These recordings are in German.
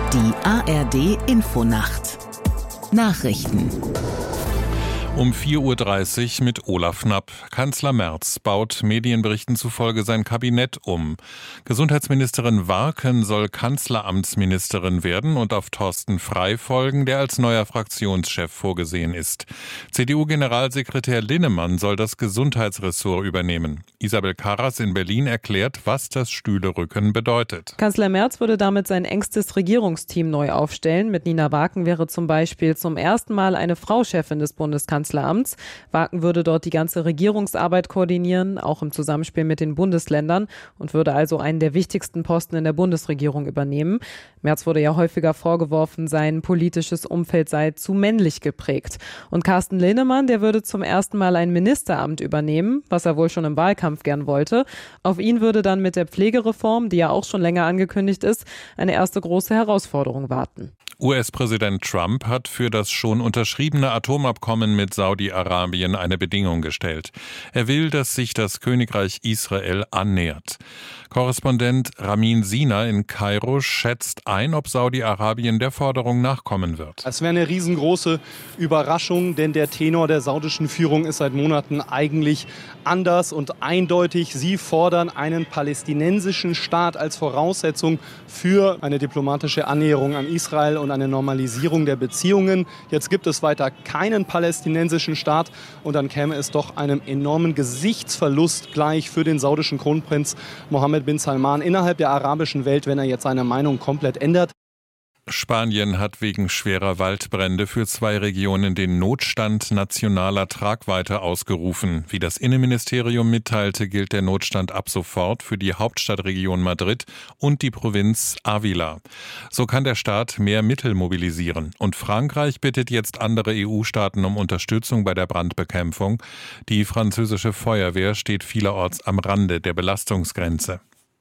Die ARD-Infonacht. Nachrichten. Um 4:30 Uhr mit Olaf Knapp. Kanzler Merz baut Medienberichten zufolge sein Kabinett um. Gesundheitsministerin Warken soll Kanzleramtsministerin werden und auf Thorsten Frey folgen, der als neuer Fraktionschef vorgesehen ist. CDU-Generalsekretär Linnemann soll das Gesundheitsressort übernehmen. Isabel Karras in Berlin erklärt, was das Stühlerücken bedeutet. Kanzler Merz würde damit sein engstes Regierungsteam neu aufstellen. Mit Nina Warken wäre zum Beispiel zum ersten Mal eine Frau Chefin des Bundeskanzleramts. Warken würde dort die ganze Regierungsarbeit koordinieren, auch im Zusammenspiel mit den Bundesländern, und würde also einen der wichtigsten Posten in der Bundesregierung übernehmen. Merz wurde ja häufiger vorgeworfen, sein politisches Umfeld sei zu männlich geprägt. Und Carsten Linnemann, der würde zum ersten Mal ein Ministeramt übernehmen, was er wohl schon im Wahlkampf gern wollte. Auf ihn würde dann mit der Pflegereform, die ja auch schon länger angekündigt ist, eine erste große Herausforderung warten. US-Präsident Trump hat für das schon unterschriebene Atomabkommen mit Saudi-Arabien eine Bedingung gestellt. Er will, dass sich das Königreich Israel annähert. Korrespondent Ramin Sina in Kairo schätzt ein, ob Saudi-Arabien der Forderung nachkommen wird. Es wäre eine riesengroße Überraschung, denn der Tenor der saudischen Führung ist seit Monaten eigentlich anders und eindeutig. Sie fordern einen palästinensischen Staat als Voraussetzung für eine diplomatische Annäherung an Israel und eine Normalisierung der Beziehungen. Jetzt gibt es weiter keinen palästinensischen Staat und dann käme es doch einem enormen Gesichtsverlust gleich für den saudischen Kronprinz Mohammed bin Salman innerhalb der arabischen Welt, wenn er jetzt seine Meinung komplett ändert. Spanien hat wegen schwerer Waldbrände für 2 Regionen den Notstand nationaler Tragweite ausgerufen. Wie das Innenministerium mitteilte, gilt der Notstand ab sofort für die Hauptstadtregion Madrid und die Provinz Ávila. So kann der Staat mehr Mittel mobilisieren. Und Frankreich bittet jetzt andere EU-Staaten um Unterstützung bei der Brandbekämpfung. Die französische Feuerwehr steht vielerorts am Rande der Belastungsgrenze.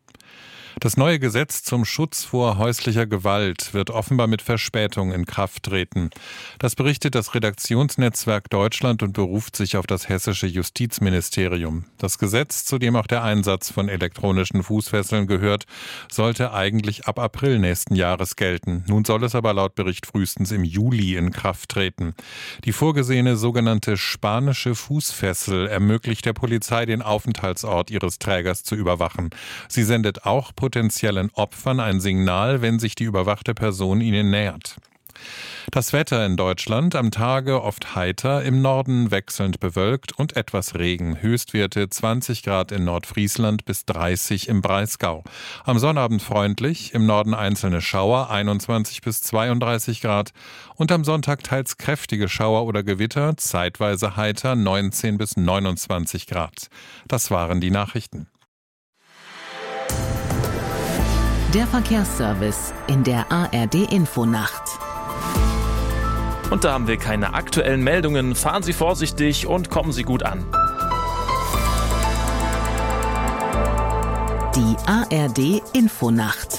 Das neue Gesetz zum Schutz vor häuslicher Gewalt wird offenbar mit Verspätung in Kraft treten. Das berichtet das Redaktionsnetzwerk Deutschland und beruft sich auf das hessische Justizministerium. Das Gesetz, zu dem auch der Einsatz von elektronischen Fußfesseln gehört, sollte eigentlich ab April nächsten Jahres gelten. Nun soll es aber laut Bericht frühestens im Juli in Kraft treten. Die vorgesehene sogenannte spanische Fußfessel ermöglicht der Polizei, den Aufenthaltsort ihres Trägers zu überwachen. Sie sendet auch potenziellen Opfern ein Signal, wenn sich die überwachte Person ihnen nähert. Das Wetter in Deutschland: am Tage oft heiter, im Norden wechselnd bewölkt und etwas Regen. Höchstwerte 20 Grad in Nordfriesland bis 30 im Breisgau. Am Sonnabend freundlich, im Norden einzelne Schauer, 21 bis 32 Grad. Und am Sonntag teils kräftige Schauer oder Gewitter, zeitweise heiter, 19 bis 29 Grad. Das waren die Nachrichten. Der Verkehrsservice in der ARD-Infonacht. Und da haben wir keine aktuellen Meldungen. Fahren Sie vorsichtig und kommen Sie gut an. Die ARD-Infonacht.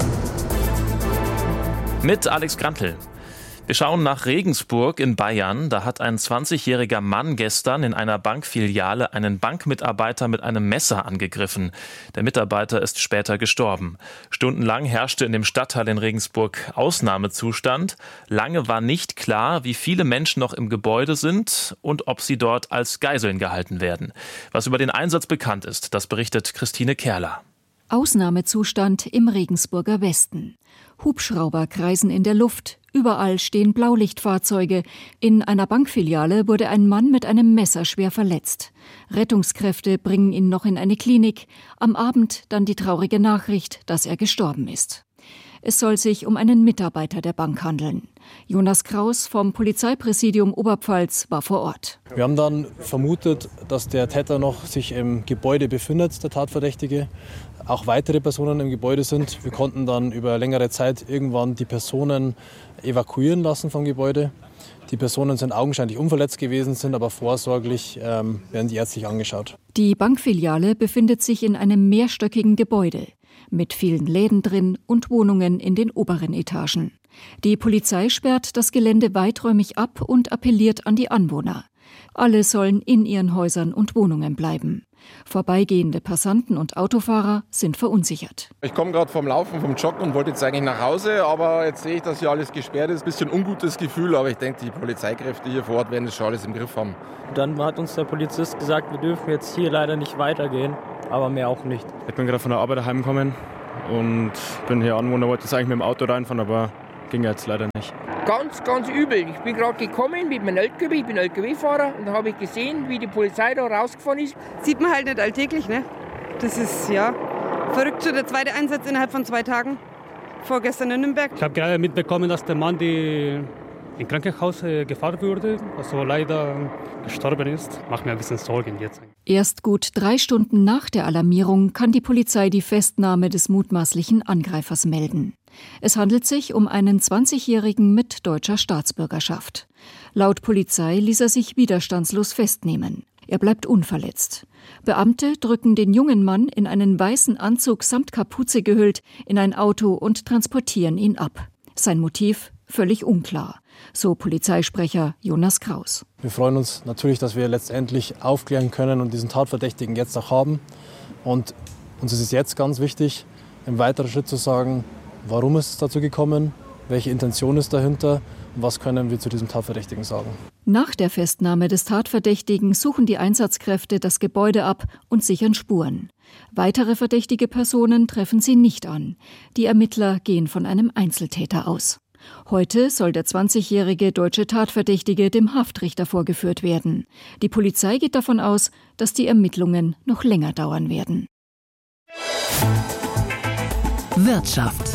Mit Alex Grantl. Wir schauen nach Regensburg in Bayern. Da hat ein 20-jähriger Mann gestern in einer Bankfiliale einen Bankmitarbeiter mit einem Messer angegriffen. Der Mitarbeiter ist später gestorben. Stundenlang herrschte in dem Stadtteil in Regensburg Ausnahmezustand. Lange war nicht klar, wie viele Menschen noch im Gebäude sind und ob sie dort als Geiseln gehalten werden. Was über den Einsatz bekannt ist, das berichtet Christine Kerler. Ausnahmezustand im Regensburger Westen. Hubschrauber kreisen in der Luft. Überall stehen Blaulichtfahrzeuge. In einer Bankfiliale wurde ein Mann mit einem Messer schwer verletzt. Rettungskräfte bringen ihn noch in eine Klinik. Am Abend dann die traurige Nachricht, dass er gestorben ist. Es soll sich um einen Mitarbeiter der Bank handeln. Jonas Kraus vom Polizeipräsidium Oberpfalz war vor Ort. Wir haben dann vermutet, dass der Täter noch sich im Gebäude befindet, der Tatverdächtige. Auch weitere Personen im Gebäude sind. Wir konnten dann über längere Zeit irgendwann die Personen evakuieren lassen vom Gebäude. Die Personen sind augenscheinlich unverletzt gewesen, sind aber vorsorglich, werden die ärztlich angeschaut. Die Bankfiliale befindet sich in einem mehrstöckigen Gebäude mit vielen Läden drin und Wohnungen in den oberen Etagen. Die Polizei sperrt das Gelände weiträumig ab und appelliert an die Anwohner. Alle sollen in ihren Häusern und Wohnungen bleiben. Vorbeigehende Passanten und Autofahrer sind verunsichert. Ich komme gerade vom Laufen, vom Joggen und wollte jetzt eigentlich nach Hause, aber jetzt sehe ich, dass hier alles gesperrt ist. Bisschen ungutes Gefühl, aber ich denke, die Polizeikräfte hier vor Ort werden das schon alles im Griff haben. Dann hat uns der Polizist gesagt, wir dürfen jetzt hier leider nicht weitergehen, aber mehr auch nicht. Ich bin gerade von der Arbeit heimgekommen und bin hier Anwohner, wollte jetzt eigentlich mit dem Auto reinfahren, aber ging jetzt leider nicht. Ganz übel. Ich bin gerade gekommen mit meinem LKW, ich bin LKW-Fahrer und dann habe ich gesehen, wie die Polizei da rausgefahren ist. Sieht man halt nicht alltäglich, ne? Das ist, ja, verrückt. Der zweite Einsatz innerhalb von 2 Tagen. Vorgestern in Nürnberg. Ich habe gerade mitbekommen, dass der Mann ins Krankenhaus gefahren wurde, also leider gestorben ist. Macht mir ein bisschen Sorgen jetzt. Erst gut 3 Stunden nach der Alarmierung kann die Polizei die Festnahme des mutmaßlichen Angreifers melden. Es handelt sich um einen 20-Jährigen mit deutscher Staatsbürgerschaft. Laut Polizei ließ er sich widerstandslos festnehmen. Er bleibt unverletzt. Beamte drücken den jungen Mann in einen weißen Anzug samt Kapuze gehüllt in ein Auto und transportieren ihn ab. Sein Motiv völlig unklar, so Polizeisprecher Jonas Kraus. Wir freuen uns natürlich, dass wir letztendlich aufklären können und diesen Tatverdächtigen jetzt auch haben. Und uns ist es jetzt ganz wichtig, im weiteren Schritt zu sagen, warum ist es dazu gekommen, welche Intention ist dahinter und was können wir zu diesem Tatverdächtigen sagen. Nach der Festnahme des Tatverdächtigen suchen die Einsatzkräfte das Gebäude ab und sichern Spuren. Weitere verdächtige Personen treffen sie nicht an. Die Ermittler gehen von einem Einzeltäter aus. Heute soll der 20-jährige deutsche Tatverdächtige dem Haftrichter vorgeführt werden. Die Polizei geht davon aus, dass die Ermittlungen noch länger dauern werden. Wirtschaft.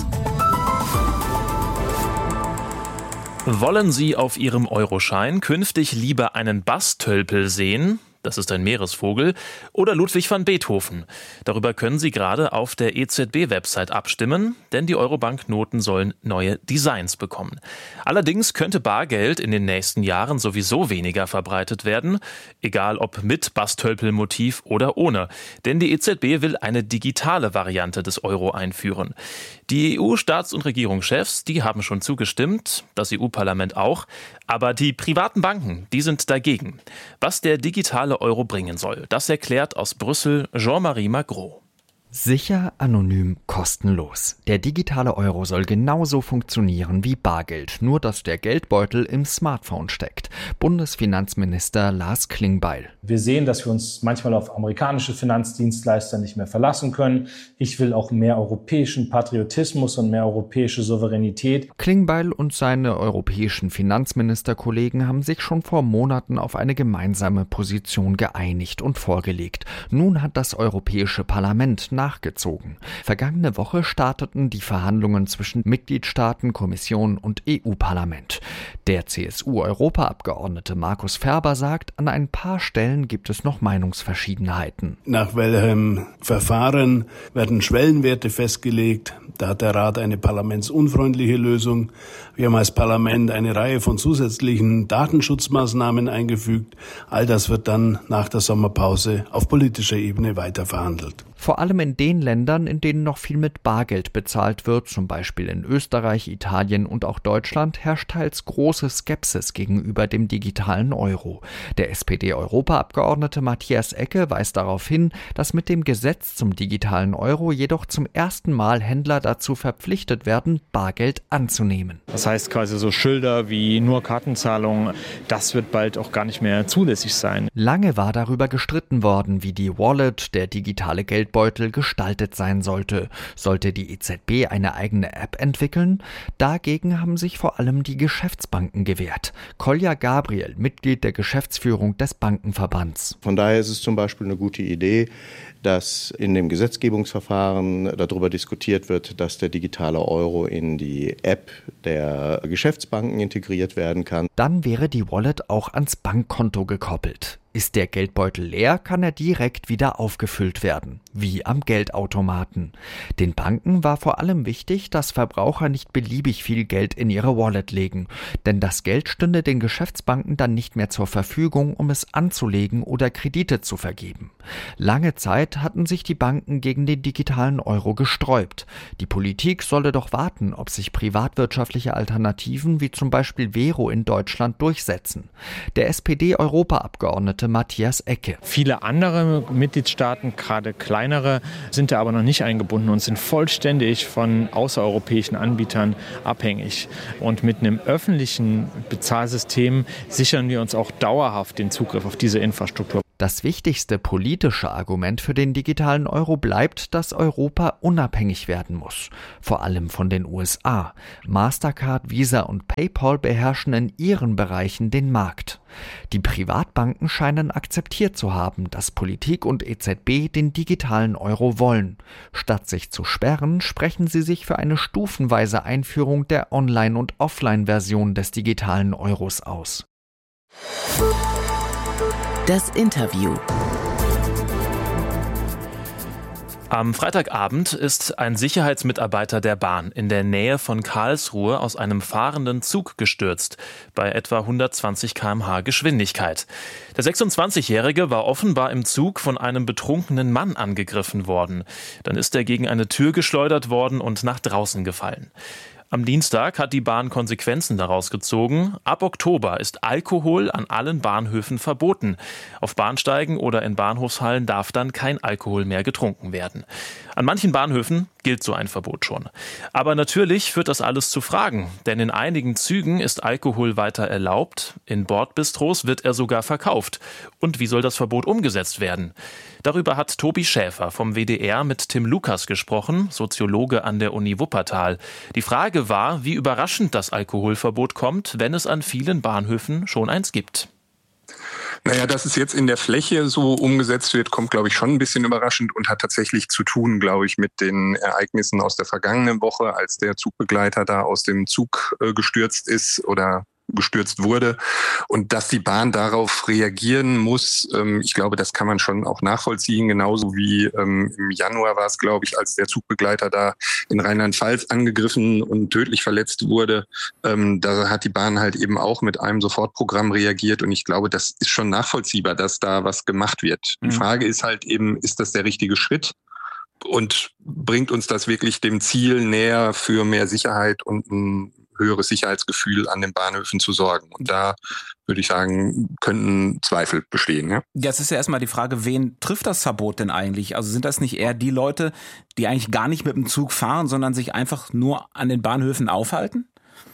Wollen Sie auf Ihrem Euroschein künftig lieber einen Bastölpel sehen? Das ist ein Meeresvogel, oder Ludwig van Beethoven. Darüber können Sie gerade auf der EZB-Website abstimmen, denn die Eurobanknoten sollen neue Designs bekommen. Allerdings könnte Bargeld in den nächsten Jahren sowieso weniger verbreitet werden, egal ob mit Bastölpel-Motiv oder ohne. Denn die EZB will eine digitale Variante des Euro einführen. Die EU-Staats- und Regierungschefs, die haben schon zugestimmt, das EU-Parlament auch, aber die privaten Banken, die sind dagegen. Was der digitale Euro bringen soll, das erklärt aus Brüssel Jean-Marie Magro. Sicher, anonym, kostenlos. Der digitale Euro soll genauso funktionieren wie Bargeld, nur dass der Geldbeutel im Smartphone steckt. Bundesfinanzminister Lars Klingbeil. Wir sehen, dass wir uns manchmal auf amerikanische Finanzdienstleister nicht mehr verlassen können. Ich will auch mehr europäischen Patriotismus und mehr europäische Souveränität. Klingbeil und seine europäischen Finanzministerkollegen haben sich schon vor Monaten auf eine gemeinsame Position geeinigt und vorgelegt. Nun hat das Europäische Parlament nachgezogen. Vergangene Woche starteten die Verhandlungen zwischen Mitgliedstaaten, Kommission und EU-Parlament. Der CSU-Europaabgeordnete Markus Ferber sagt, an ein paar Stellen gibt es noch Meinungsverschiedenheiten. Nach welchem Verfahren werden Schwellenwerte festgelegt? Da hat der Rat eine parlamentsunfreundliche Lösung. Wir haben als Parlament eine Reihe von zusätzlichen Datenschutzmaßnahmen eingefügt. All das wird dann nach der Sommerpause auf politischer Ebene weiter verhandelt. Vor allem in den Ländern, in denen noch viel mit Bargeld bezahlt wird, zum Beispiel in Österreich, Italien und auch Deutschland, herrscht teils große Skepsis gegenüber dem digitalen Euro. Der SPD-Europaabgeordnete Matthias Ecke weist darauf hin, dass mit dem Gesetz zum digitalen Euro jedoch zum ersten Mal Händler dazu verpflichtet werden, Bargeld anzunehmen. Das heißt quasi so Schilder wie nur Kartenzahlung, das wird bald auch gar nicht mehr zulässig sein. Lange war darüber gestritten worden, wie die Wallet, der digitale Geldbeutel, gestaltet sein sollte. Sollte die EZB eine eigene App entwickeln? Dagegen haben sich vor allem die Geschäftsbanken gewehrt. Kolja Gabriel, Mitglied der Geschäftsführung des Bankenverbands. Von daher ist es zum Beispiel eine gute Idee, dass in dem Gesetzgebungsverfahren darüber diskutiert wird, dass der digitale Euro in die App der Geschäftsbanken integriert werden kann. Dann wäre die Wallet auch ans Bankkonto gekoppelt. Ist der Geldbeutel leer, kann er direkt wieder aufgefüllt werden, wie am Geldautomaten. Den Banken war vor allem wichtig, dass Verbraucher nicht beliebig viel Geld in ihre Wallet legen, denn das Geld stünde den Geschäftsbanken dann nicht mehr zur Verfügung, um es anzulegen oder Kredite zu vergeben. Lange Zeit Zeit hatten sich die Banken gegen den digitalen Euro gesträubt. Die Politik solle doch warten, ob sich privatwirtschaftliche Alternativen wie zum Beispiel Vero in Deutschland durchsetzen. Der SPD-Europaabgeordnete Matthias Ecke. Viele andere Mitgliedstaaten, gerade kleinere, sind da aber noch nicht eingebunden und sind vollständig von außereuropäischen Anbietern abhängig. Und mit einem öffentlichen Bezahlsystem sichern wir uns auch dauerhaft den Zugriff auf diese Infrastruktur. Das wichtigste politische Argument für den digitalen Euro bleibt, dass Europa unabhängig werden muss. Vor allem von den USA. Mastercard, Visa und PayPal beherrschen in ihren Bereichen den Markt. Die Privatbanken scheinen akzeptiert zu haben, dass Politik und EZB den digitalen Euro wollen. Statt sich zu sperren, sprechen sie sich für eine stufenweise Einführung der Online- und Offline-Version des digitalen Euros aus. Das Interview. Am Freitagabend ist ein Sicherheitsmitarbeiter der Bahn in der Nähe von Karlsruhe aus einem fahrenden Zug gestürzt, bei etwa 120 km/h Geschwindigkeit. Der 26-Jährige war offenbar im Zug von einem betrunkenen Mann angegriffen worden. Dann ist er gegen eine Tür geschleudert worden und nach draußen gefallen. Am Dienstag hat die Bahn Konsequenzen daraus gezogen. Ab Oktober ist Alkohol an allen Bahnhöfen verboten. Auf Bahnsteigen oder in Bahnhofshallen darf dann kein Alkohol mehr getrunken werden. An manchen Bahnhöfen gilt so ein Verbot schon. Aber natürlich führt das alles zu Fragen, denn in einigen Zügen ist Alkohol weiter erlaubt, in Bordbistros wird er sogar verkauft. Und wie soll das Verbot umgesetzt werden? Darüber hat Tobi Schäfer vom WDR mit Tim Lukas gesprochen, Soziologe an der Uni Wuppertal. Die Frage war, wie überraschend das Alkoholverbot kommt, wenn es an vielen Bahnhöfen schon eins gibt. Naja, dass es jetzt in der Fläche so umgesetzt wird, kommt, glaube ich, schon ein bisschen überraschend und hat tatsächlich zu tun, glaube ich, mit den Ereignissen aus der vergangenen Woche, als der Zugbegleiter da aus dem Zug gestürzt ist oder gestürzt wurde und dass die Bahn darauf reagieren muss. Ich glaube, das kann man schon auch nachvollziehen, genauso wie im Januar war es, glaube ich, als der Zugbegleiter da in Rheinland-Pfalz angegriffen und tödlich verletzt wurde. Da hat die Bahn halt eben auch mit einem Sofortprogramm reagiert und ich glaube, das ist schon nachvollziehbar, dass da was gemacht wird. Die Frage ist halt eben, ist das der richtige Schritt? Und bringt uns das wirklich dem Ziel näher, für mehr Sicherheit und ein höheres Sicherheitsgefühl an den Bahnhöfen zu sorgen? Und da würde ich sagen, könnten Zweifel bestehen. Ja? Jetzt ist ja erstmal die Frage, wen trifft das Verbot denn eigentlich? Also sind das nicht eher die Leute, die eigentlich gar nicht mit dem Zug fahren, sondern sich einfach nur an den Bahnhöfen aufhalten?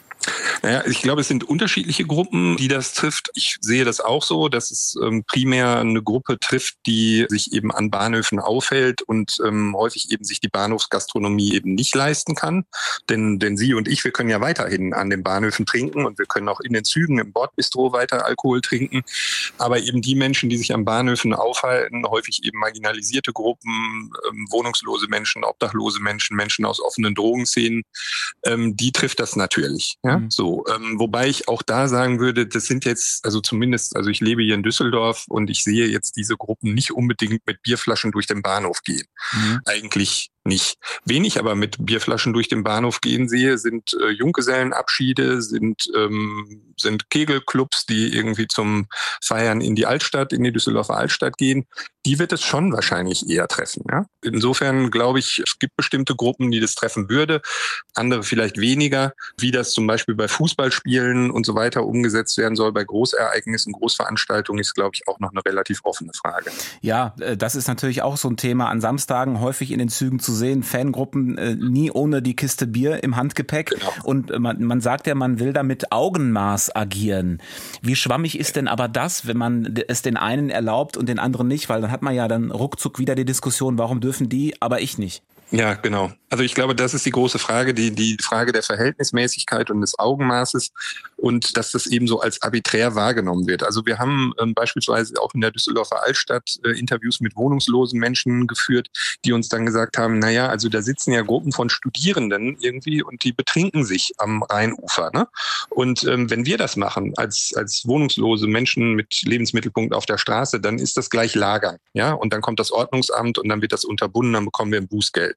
Naja, ich glaube, es sind unterschiedliche Gruppen, die das trifft. Ich sehe das auch so, dass es primär eine Gruppe trifft, die sich eben an Bahnhöfen aufhält und häufig eben sich die Bahnhofsgastronomie eben nicht leisten kann. Denn Sie und ich, wir können ja weiterhin an den Bahnhöfen trinken und wir können auch in den Zügen im Bordbistro weiter Alkohol trinken. Aber eben die Menschen, die sich an Bahnhöfen aufhalten, häufig eben marginalisierte Gruppen, wohnungslose Menschen, obdachlose Menschen, Menschen aus offenen Drogenszenen, die trifft das natürlich. Ja? So, wobei ich auch da sagen würde, das sind jetzt, also zumindest, also ich lebe hier in Düsseldorf und ich sehe jetzt diese Gruppen nicht unbedingt mit Bierflaschen durch den Bahnhof gehen. Eigentlich nicht. Wen ich aber mit Bierflaschen durch den Bahnhof gehen sehe, sind Junggesellenabschiede, sind Kegelclubs, die irgendwie zum Feiern in die Altstadt, in die Düsseldorfer Altstadt gehen. Die wird es schon wahrscheinlich eher treffen. Ja? Insofern glaube ich, es gibt bestimmte Gruppen, die das treffen würde, andere vielleicht weniger. Wie das zum Beispiel bei Fußballspielen und so weiter umgesetzt werden soll, bei Großereignissen, Großveranstaltungen, ist, glaube ich, auch noch eine relativ offene Frage. Ja, das ist natürlich auch so ein Thema. An Samstagen häufig in den Zügen zu sehen, Fangruppen nie ohne die Kiste Bier im Handgepäck. Genau. Und man sagt ja, man will da mit Augenmaß agieren. Wie schwammig ist denn aber das, wenn man es den einen erlaubt und den anderen nicht? Weil dann hat man ja dann ruckzuck wieder die Diskussion, warum dürfen die, aber ich nicht? Ja, genau. Also ich glaube, das ist die große Frage, die Frage der Verhältnismäßigkeit und des Augenmaßes und dass das eben so als arbiträr wahrgenommen wird. Also wir haben beispielsweise auch in der Düsseldorfer Altstadt Interviews mit wohnungslosen Menschen geführt, die uns dann gesagt haben, naja, also da sitzen ja Gruppen von Studierenden irgendwie und die betrinken sich am Rheinufer. Ne? Und wenn wir das machen als wohnungslose Menschen mit Lebensmittelpunkt auf der Straße, dann ist das gleich Lagern. Ja? Und dann kommt das Ordnungsamt und dann wird das unterbunden, dann bekommen wir ein Bußgeld.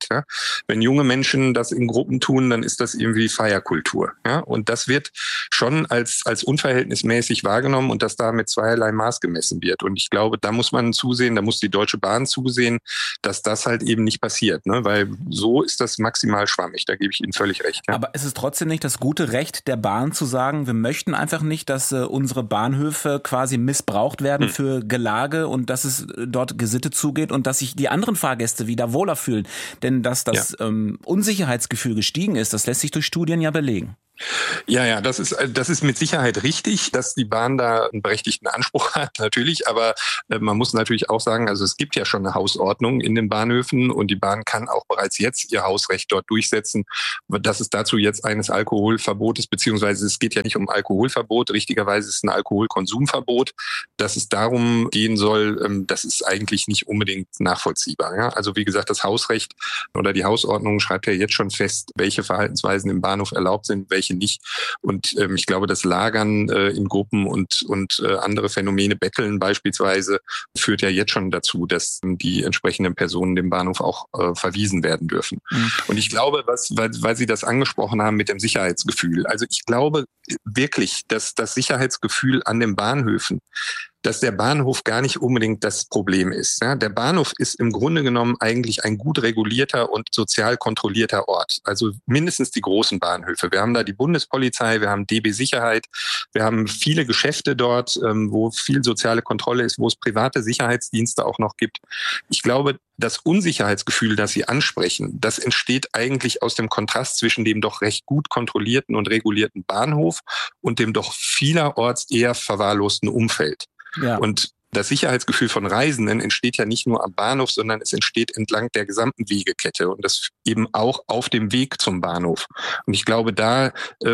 Ja? Wenn junge Menschen das in Gruppen tun, dann ist das irgendwie Feierkultur. Ja? Und das wird schon als unverhältnismäßig wahrgenommen und dass da mit zweierlei Maß gemessen wird. Und ich glaube, da muss man zusehen, da muss die Deutsche Bahn zusehen, dass das halt eben nicht passiert. Ne? Weil so ist das maximal schwammig, da gebe ich Ihnen völlig recht. Ja? Aber ist es trotzdem nicht das gute Recht der Bahn zu sagen, wir möchten einfach nicht, dass unsere Bahnhöfe quasi missbraucht werden für Gelage und dass es dort gesittet zugeht und dass sich die anderen Fahrgäste wieder wohler fühlen? Denn dass das Unsicherheitsgefühl gestiegen ist, das lässt sich durch Studien ja belegen. Ja, das ist mit Sicherheit richtig, dass die Bahn da einen berechtigten Anspruch hat, natürlich. Aber man muss natürlich auch sagen, also es gibt ja schon eine Hausordnung in den Bahnhöfen und die Bahn kann auch bereits jetzt ihr Hausrecht dort durchsetzen. Dass es dazu jetzt eines Alkoholverbotes, beziehungsweise es geht ja nicht um Alkoholverbot, richtigerweise ist es ein Alkoholkonsumverbot. Dass es darum gehen soll, das ist eigentlich nicht unbedingt nachvollziehbar. Ja? Also wie gesagt, das Hausrecht oder die Hausordnung schreibt ja jetzt schon fest, welche Verhaltensweisen im Bahnhof erlaubt sind, welche nicht. Und ich glaube, das Lagern in Gruppen und andere Phänomene, Betteln beispielsweise, führt ja jetzt schon dazu, dass die entsprechenden Personen dem Bahnhof auch verwiesen werden dürfen. Und ich glaube, weil Sie das angesprochen haben mit dem Sicherheitsgefühl, also ich glaube wirklich, dass das Sicherheitsgefühl an den Bahnhöfen, dass der Bahnhof gar nicht unbedingt das Problem ist. Ja, der Bahnhof ist im Grunde genommen eigentlich ein gut regulierter und sozial kontrollierter Ort. Also mindestens die großen Bahnhöfe. Wir haben da die Bundespolizei, wir haben DB Sicherheit, wir haben viele Geschäfte dort, wo viel soziale Kontrolle ist, wo es private Sicherheitsdienste auch noch gibt. Ich glaube, das Unsicherheitsgefühl, das Sie ansprechen, das entsteht eigentlich aus dem Kontrast zwischen dem doch recht gut kontrollierten und regulierten Bahnhof und dem doch vielerorts eher verwahrlosten Umfeld. Ja. Und das Sicherheitsgefühl von Reisenden entsteht ja nicht nur am Bahnhof, sondern es entsteht entlang der gesamten Wegekette und das eben auch auf dem Weg zum Bahnhof. Und ich glaube, da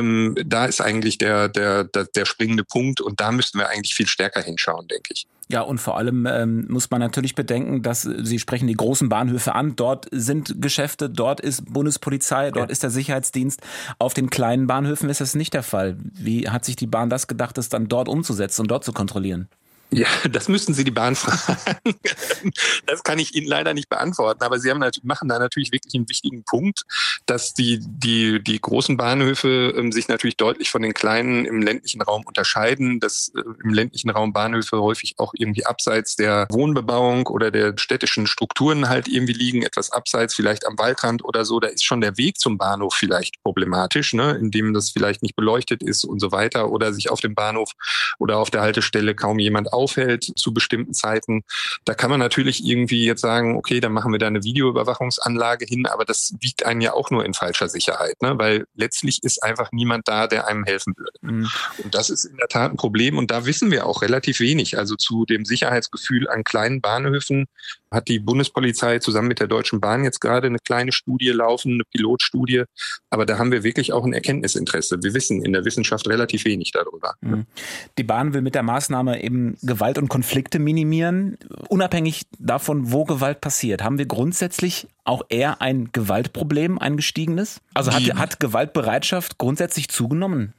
ist eigentlich der springende Punkt und da müssten wir eigentlich viel stärker hinschauen, denke ich. Ja, und vor allem muss man natürlich bedenken, dass Sie sprechen die großen Bahnhöfe an. Dort sind Geschäfte, dort ist Bundespolizei, dort ist der Sicherheitsdienst. Auf den kleinen Bahnhöfen ist das nicht der Fall. Wie hat sich die Bahn das gedacht, das dann dort umzusetzen und dort zu kontrollieren? Ja, das müssten Sie die Bahn fragen. Das kann ich Ihnen leider nicht beantworten. Aber Sie machen da natürlich wirklich einen wichtigen Punkt, dass die großen Bahnhöfe sich natürlich deutlich von den kleinen im ländlichen Raum unterscheiden, dass im ländlichen Raum Bahnhöfe häufig auch irgendwie abseits der Wohnbebauung oder der städtischen Strukturen halt irgendwie liegen, etwas abseits, vielleicht am Waldrand oder so. Da ist schon der Weg zum Bahnhof vielleicht problematisch, ne, indem das vielleicht nicht beleuchtet ist und so weiter oder sich auf dem Bahnhof oder auf der Haltestelle kaum jemand aufhält zu bestimmten Zeiten. Da kann man natürlich irgendwie jetzt sagen, okay, dann machen wir da eine Videoüberwachungsanlage hin, aber das wiegt einen ja auch nur in falscher Sicherheit, ne? Weil letztlich ist einfach niemand da, der einem helfen würde. Und das ist in der Tat ein Problem und da wissen wir auch relativ wenig. Also zu dem Sicherheitsgefühl an kleinen Bahnhöfen hat die Bundespolizei zusammen mit der Deutschen Bahn jetzt gerade eine kleine Studie laufen, eine Pilotstudie, aber da haben wir wirklich auch ein Erkenntnisinteresse. Wir wissen in der Wissenschaft relativ wenig darüber. Die Bahn will mit der Maßnahme eben Gewalt und Konflikte minimieren, unabhängig davon, wo Gewalt passiert. Haben wir grundsätzlich auch eher ein Gewaltproblem, ein gestiegenes? Also hat Gewaltbereitschaft grundsätzlich zugenommen?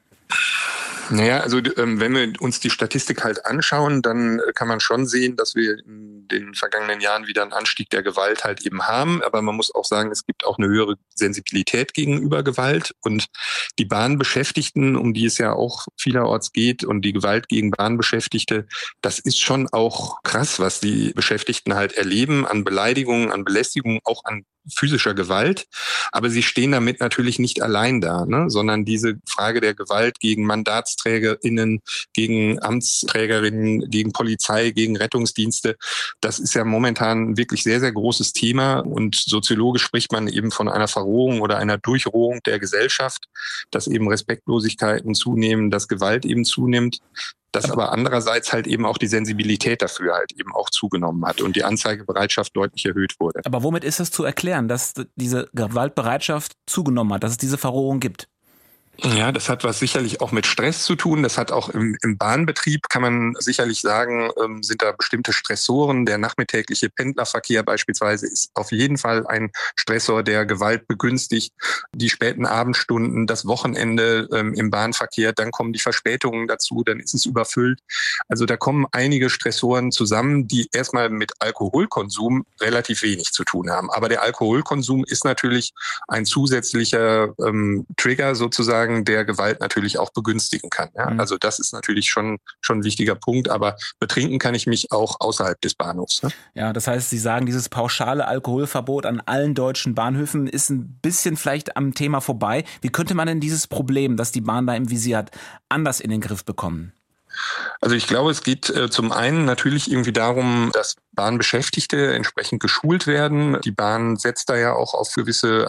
Naja, also wenn wir uns die Statistik halt anschauen, dann kann man schon sehen, dass wir in den vergangenen Jahren wieder einen Anstieg der Gewalt halt eben haben. Aber man muss auch sagen, es gibt auch eine höhere Sensibilität gegenüber Gewalt. Und die Bahnbeschäftigten, um die es ja auch vielerorts geht, und die Gewalt gegen Bahnbeschäftigte, das ist schon auch krass, was die Beschäftigten halt erleben an Beleidigungen, an Belästigungen, auch an physischer Gewalt. Aber sie stehen damit natürlich nicht allein da, ne? Sondern diese Frage der Gewalt gegen MandatsträgerInnen, gegen Amtsträgerinnen, gegen Polizei, gegen Rettungsdienste, das ist ja momentan ein wirklich sehr, sehr großes Thema. Und soziologisch spricht man eben von einer Verrohung oder einer Durchrohung der Gesellschaft, dass eben Respektlosigkeiten zunehmen, dass Gewalt eben zunimmt. Dass aber andererseits halt eben auch die Sensibilität dafür halt eben auch zugenommen hat und die Anzeigebereitschaft deutlich erhöht wurde. Aber womit ist es zu erklären, dass diese Gewaltbereitschaft zugenommen hat, dass es diese Verrohung gibt? Ja, das hat was sicherlich auch mit Stress zu tun. Das hat auch im Bahnbetrieb, kann man sicherlich sagen, sind da bestimmte Stressoren. Der nachmittägliche Pendlerverkehr beispielsweise ist auf jeden Fall ein Stressor, der Gewalt begünstigt. Die späten Abendstunden, das Wochenende im Bahnverkehr, dann kommen die Verspätungen dazu, dann ist es überfüllt. Also da kommen einige Stressoren zusammen, die erstmal mit Alkoholkonsum relativ wenig zu tun haben. Aber der Alkoholkonsum ist natürlich ein zusätzlicher Trigger sozusagen, der Gewalt natürlich auch begünstigen kann. Ja? Also das ist natürlich schon ein wichtiger Punkt, aber betrinken kann ich mich auch außerhalb des Bahnhofs. Ne? Ja, das heißt, Sie sagen, dieses pauschale Alkoholverbot an allen deutschen Bahnhöfen ist ein bisschen vielleicht am Thema vorbei. Wie könnte man denn dieses Problem, das die Bahn da im Visier hat, anders in den Griff bekommen? Also ich glaube, es geht zum einen natürlich irgendwie darum, dass Bahnbeschäftigte entsprechend geschult werden. Die Bahn setzt da ja auch auf gewisse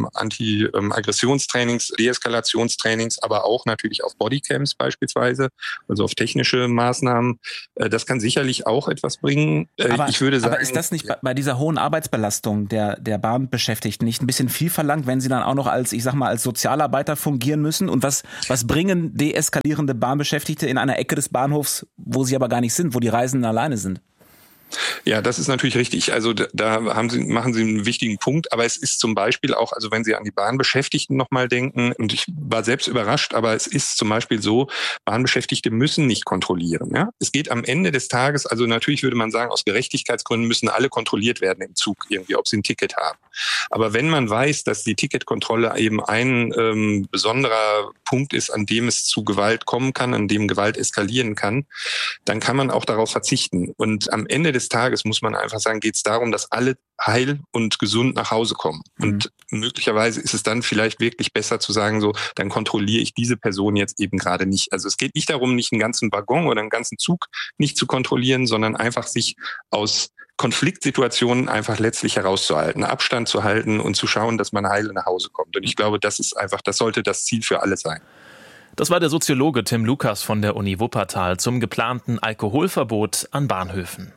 Anti-Aggressionstrainings, Deeskalationstrainings, aber auch natürlich auf Bodycams beispielsweise, also auf technische Maßnahmen. Das kann sicherlich auch etwas bringen. Ich würde sagen, aber ist das nicht bei dieser hohen Arbeitsbelastung der Bahnbeschäftigten nicht ein bisschen viel verlangt, wenn sie dann auch noch als Sozialarbeiter fungieren müssen? Und was bringen deeskalierende Bahnbeschäftigte in einer Ecke des Bahnhofs, wo sie aber gar nicht sind, wo die Reisenden alleine sind? Ja, das ist natürlich richtig. Also da machen Sie einen wichtigen Punkt. Aber es ist zum Beispiel auch, also wenn Sie an die Bahnbeschäftigten nochmal denken, und ich war selbst überrascht, aber es ist zum Beispiel so, Bahnbeschäftigte müssen nicht kontrollieren. Ja? Es geht am Ende des Tages, also natürlich würde man sagen, aus Gerechtigkeitsgründen müssen alle kontrolliert werden im Zug irgendwie, ob sie ein Ticket haben. Aber wenn man weiß, dass die Ticketkontrolle eben ein besonderer Punkt ist, an dem es zu Gewalt kommen kann, an dem Gewalt eskalieren kann, dann kann man auch darauf verzichten. Und am Ende des Tages, muss man einfach sagen, geht es darum, dass alle heil und gesund nach Hause kommen. Und möglicherweise ist es dann vielleicht wirklich besser zu sagen, so, dann kontrolliere ich diese Person jetzt eben gerade nicht. Also es geht nicht darum, nicht einen ganzen Waggon oder einen ganzen Zug nicht zu kontrollieren, sondern einfach sich aus Konfliktsituationen einfach letztlich herauszuhalten, Abstand zu halten und zu schauen, dass man heil nach Hause kommt. Und ich glaube, das sollte das Ziel für alle sein. Das war der Soziologe Tim Lukas von der Uni Wuppertal zum geplanten Alkoholverbot an Bahnhöfen.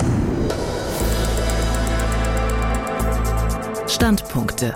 Standpunkte.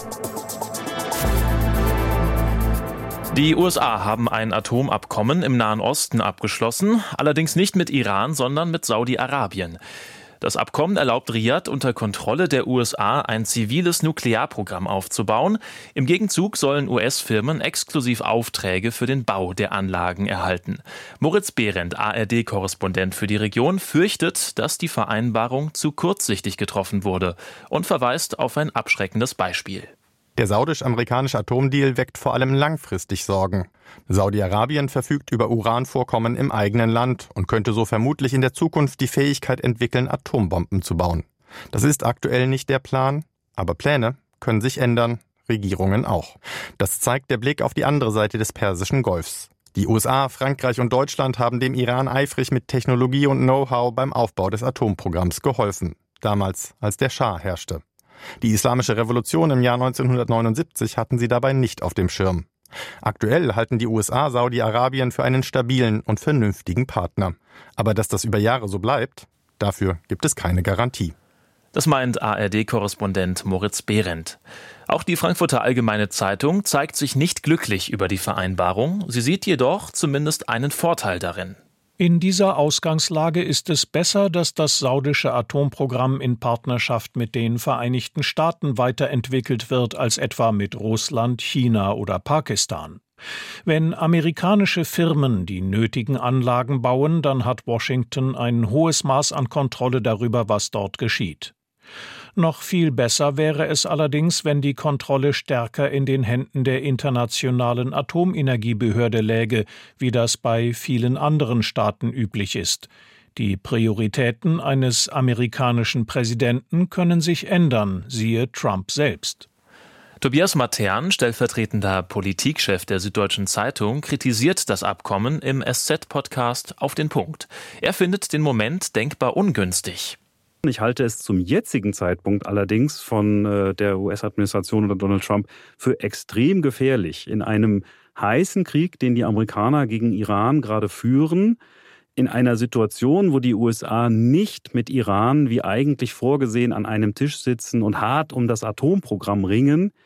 Die USA haben ein Atomabkommen im Nahen Osten abgeschlossen, allerdings nicht mit Iran, sondern mit Saudi-Arabien. Das Abkommen erlaubt Riad unter Kontrolle der USA ein ziviles Nuklearprogramm aufzubauen. Im Gegenzug sollen US-Firmen exklusiv Aufträge für den Bau der Anlagen erhalten. Moritz Behrendt, ARD-Korrespondent für die Region, fürchtet, dass die Vereinbarung zu kurzsichtig getroffen wurde und verweist auf ein abschreckendes Beispiel. Der saudisch-amerikanische Atomdeal weckt vor allem langfristig Sorgen. Saudi-Arabien verfügt über Uranvorkommen im eigenen Land und könnte so vermutlich in der Zukunft die Fähigkeit entwickeln, Atombomben zu bauen. Das ist aktuell nicht der Plan, aber Pläne können sich ändern, Regierungen auch. Das zeigt der Blick auf die andere Seite des Persischen Golfs. Die USA, Frankreich und Deutschland haben dem Iran eifrig mit Technologie und Know-how beim Aufbau des Atomprogramms geholfen. Damals, als der Schah herrschte. Die Islamische Revolution im Jahr 1979 hatten sie dabei nicht auf dem Schirm. Aktuell halten die USA Saudi-Arabien für einen stabilen und vernünftigen Partner. Aber dass das über Jahre so bleibt, dafür gibt es keine Garantie. Das meint ARD-Korrespondent Moritz Behrendt. Auch die Frankfurter Allgemeine Zeitung zeigt sich nicht glücklich über die Vereinbarung. Sie sieht jedoch zumindest einen Vorteil darin. In dieser Ausgangslage ist es besser, dass das saudische Atomprogramm in Partnerschaft mit den Vereinigten Staaten weiterentwickelt wird als etwa mit Russland, China oder Pakistan. Wenn amerikanische Firmen die nötigen Anlagen bauen, dann hat Washington ein hohes Maß an Kontrolle darüber, was dort geschieht. Noch viel besser wäre es allerdings, wenn die Kontrolle stärker in den Händen der Internationalen Atomenergiebehörde läge, wie das bei vielen anderen Staaten üblich ist. Die Prioritäten eines amerikanischen Präsidenten können sich ändern, siehe Trump selbst. Tobias Matern, stellvertretender Politikchef der Süddeutschen Zeitung, kritisiert das Abkommen im SZ-Podcast Auf den Punkt. Er findet den Moment denkbar ungünstig. Ich halte es zum jetzigen Zeitpunkt allerdings von der US-Administration oder Donald Trump für extrem gefährlich. In einem heißen Krieg, den die Amerikaner gegen Iran gerade führen, in einer Situation, wo die USA nicht mit Iran wie eigentlich vorgesehen an einem Tisch sitzen und hart um das Atomprogramm ringen,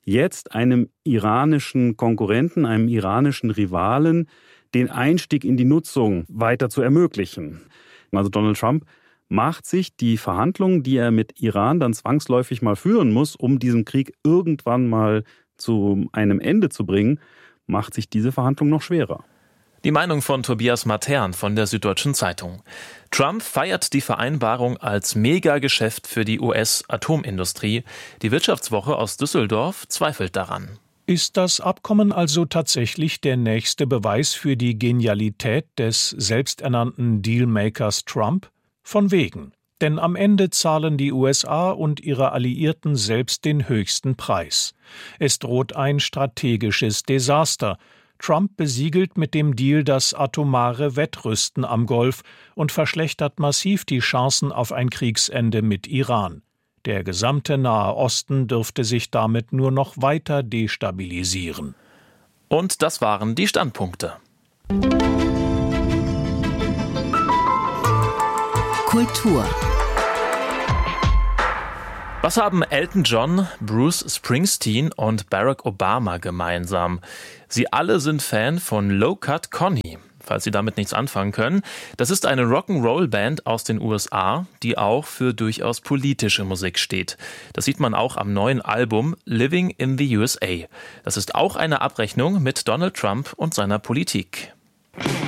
jetzt einem iranischen Konkurrenten, einem iranischen Rivalen, den Einstieg in die Nutzung weiter zu ermöglichen. Also Donald Trump macht sich die Verhandlungen, die er mit Iran dann zwangsläufig mal führen muss, um diesen Krieg irgendwann mal zu einem Ende zu bringen, macht sich diese Verhandlung noch schwerer. Die Meinung von Tobias Matern von der Süddeutschen Zeitung. Trump feiert die Vereinbarung als Megageschäft für die US-Atomindustrie. Die Wirtschaftswoche aus Düsseldorf zweifelt daran. Ist das Abkommen also tatsächlich der nächste Beweis für die Genialität des selbsternannten Dealmakers Trump? Von wegen. Denn am Ende zahlen die USA und ihre Alliierten selbst den höchsten Preis. Es droht ein strategisches Desaster. Trump besiegelt mit dem Deal das atomare Wettrüsten am Golf und verschlechtert massiv die Chancen auf ein Kriegsende mit Iran. Der gesamte Nahe Osten dürfte sich damit nur noch weiter destabilisieren. Und das waren die Standpunkte. Kultur. Was haben Elton John, Bruce Springsteen und Barack Obama gemeinsam? Sie alle sind Fan von Low Cut Connie. Falls Sie damit nichts anfangen können, das ist eine Rock'n'Roll-Band aus den USA, die auch für durchaus politische Musik steht. Das sieht man auch am neuen Album Living in the USA. Das ist auch eine Abrechnung mit Donald Trump und seiner Politik.